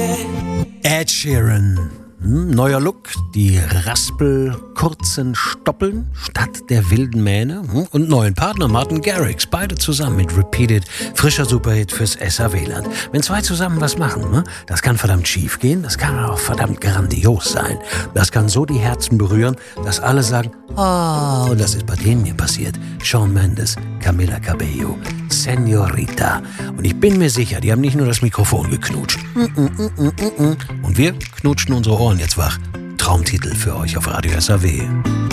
Ed Sheeran. Neuer Look, die raspelkurzen Stoppeln statt der wilden Mähne und neuen Partner Martin Garrix, beide zusammen mit Repeated, frischer Superhit fürs SAW-Land. Wenn zwei zusammen was machen, das kann verdammt schief gehen, das kann auch verdammt grandios sein. Das kann so die Herzen berühren, dass alle sagen, oh, das ist bei denen hier passiert. Shawn Mendes, Camila Cabello, Señorita. Und ich bin mir sicher, die haben nicht nur das Mikrofon geknutscht. Und wir knutschen unsere Ohren jetzt wach. Traumtitel für euch auf Radio SAW.